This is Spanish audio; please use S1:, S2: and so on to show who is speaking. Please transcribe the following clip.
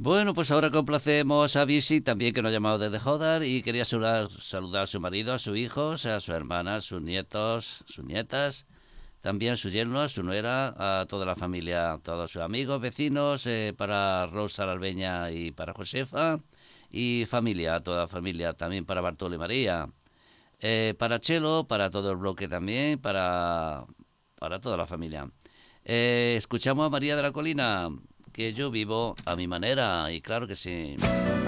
S1: Bueno, pues ahora complacemos a Bisi también que nos ha llamado desde Jodar y quería saludar a su marido, a sus hijos, a su hermana, a sus nietos, sus nietas, también a su yerno, a su nuera, a toda la familia, a todos sus amigos, vecinos, para Rosa Larbeña y para Josefa y familia, a toda la familia, también para Bartolo y María, para Chelo, para todo el bloque también, para toda la familia. Escuchamos a María de la Colina, que yo vivo a mi manera, y claro que sí.